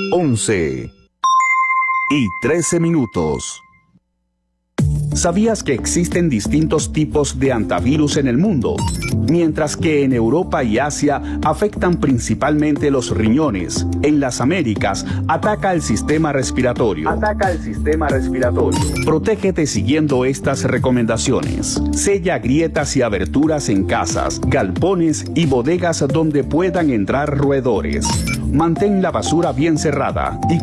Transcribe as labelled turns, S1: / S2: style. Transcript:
S1: 11:13. ¿Sabías que existen distintos tipos de antivirus en el mundo? Mientras que en Europa y Asia afectan principalmente los riñones, en las Américas ataca el sistema respiratorio. Protégete siguiendo estas recomendaciones. Sella grietas y aberturas en casas, galpones y bodegas donde puedan entrar roedores. Mantén la basura bien cerrada y